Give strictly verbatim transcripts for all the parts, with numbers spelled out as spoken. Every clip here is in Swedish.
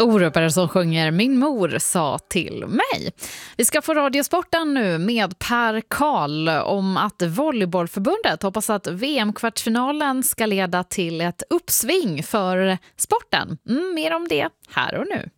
Oropare som sjunger Min mor sa till mig. Vi ska få Radiosporten nu med Per Karl om att Volleybollförbundet hoppas att V M-kvartsfinalen ska leda till ett uppsving för sporten. Mm, mer om det här och nu.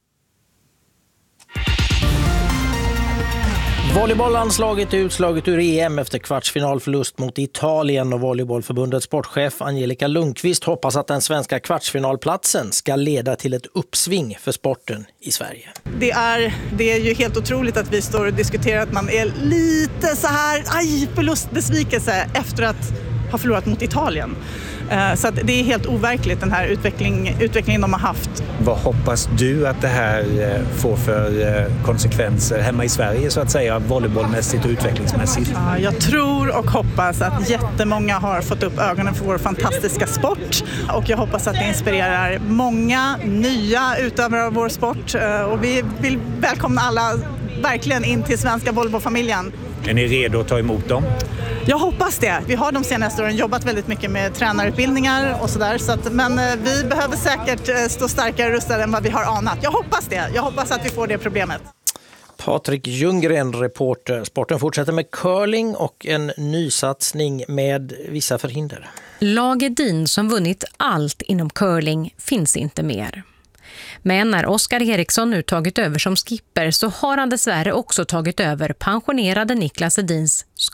Volleybollandslaget är utslaget ur E M efter kvartsfinalförlust mot Italien och Volleybollförbundets sportchef Angelica Lundqvist hoppas att den svenska kvartsfinalplatsen ska leda till ett uppsving för sporten i Sverige. Det är, det är ju helt otroligt att vi står och diskuterar att man är lite så här, aj, förlustbesvikelse efter att ha förlorat mot Italien. Så att det är helt overkligt den här utveckling, utvecklingen de har haft. Vad hoppas du att det här får för konsekvenser hemma i Sverige så att säga, volleybollmässigt och utvecklingsmässigt? Ja, jag tror och hoppas att jättemånga har fått upp ögonen för vår fantastiska sport. Och jag hoppas att det inspirerar många nya utövare av vår sport. Och vi vill välkomna alla verkligen in till svenska volleybollfamiljen. Är ni redo att ta emot dem? Jag hoppas det. Vi har de senaste åren jobbat väldigt mycket med tränarutbildningar och sådär. Så att, men vi behöver säkert stå starkare rustade än vad vi har anat. Jag hoppas det. Jag hoppas att vi får det problemet. Patrik Ljunggren, reporter. Sporten fortsätter med curling och en nysatsning med vissa förhinder. Lag Edin som vunnit allt inom curling finns inte mer. Men när Oskar Eriksson nu tagit över som skipper så har han dessvärre också tagit över pensionerade Niklas Edins